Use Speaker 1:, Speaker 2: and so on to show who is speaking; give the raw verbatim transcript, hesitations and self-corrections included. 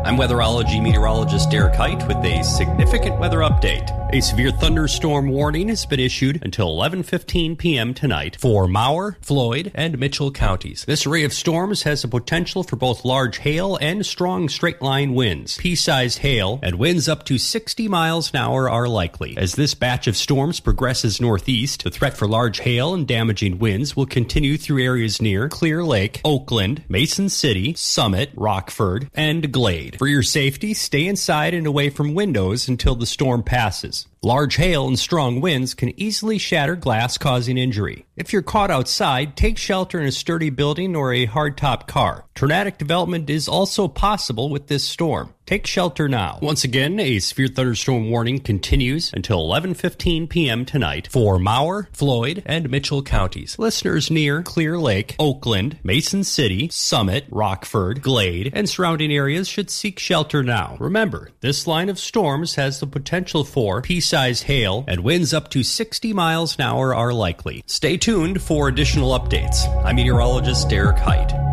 Speaker 1: I'm weatherology meteorologist Derek Height with a significant weather update. A severe thunderstorm warning has been issued until eleven fifteen p.m. tonight for Mower, Floyd, and Mitchell counties. This array of storms has the potential for both large hail and strong straight-line winds. Pea-sized hail and winds up to sixty miles an hour are likely. As this batch of storms progresses northeast, the threat for large hail and damaging winds will continue through areas near Clear Lake, Oakland, Mason City, Summit, Rockford, and Glade. For your safety, stay inside and away from windows until the storm passes. Large hail and strong winds can easily shatter glass, causing injury. If you're caught outside, take shelter in a sturdy building or a hardtop car. Tornadic development is also possible with this storm. Take shelter now. Once again, a severe thunderstorm warning continues until eleven fifteen p.m. tonight for Mower, Floyd, and Mitchell counties. Listeners near Clear Lake, Oakland, Mason City, Summit, Rockford, Glade, and surrounding areas should seek shelter now. Remember, this line of storms has the potential for pea-sized hail, and winds up to sixty miles an hour are likely. Stay tuned for additional updates. I'm meteorologist Derek Height.